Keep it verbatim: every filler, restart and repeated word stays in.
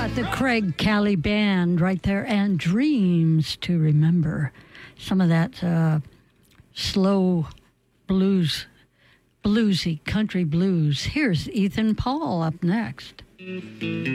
The Craig Calley Band right there, and Dreams to Remember. Some of that uh, slow blues, bluesy country blues. Here's Ethan Paul up next.